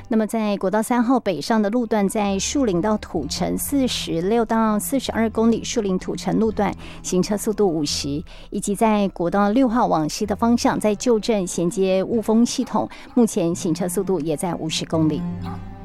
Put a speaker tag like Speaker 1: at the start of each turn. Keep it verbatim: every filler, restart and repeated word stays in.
Speaker 1: 那么在国道三号北上的路段，在树林到土城四十六到四十二公里，树林土城路段行车速度五十，以及在国道六号往西的方向，在旧镇衔接雾峰系统，目前行车速度也在五十公里。